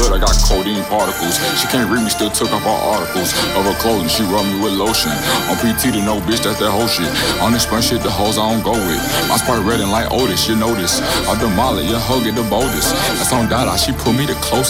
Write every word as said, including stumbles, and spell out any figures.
hood, I got codeine particles. She can't read me, still took off all articles of her clothing. She rub me with lotion. On P T to no bitch, that's that whole shit. On this spun shit, the hoes I don't go with. My spot red and like Otis, you know this. I demolish, your hoe get the boldest. That's on Dada, she put me the closest.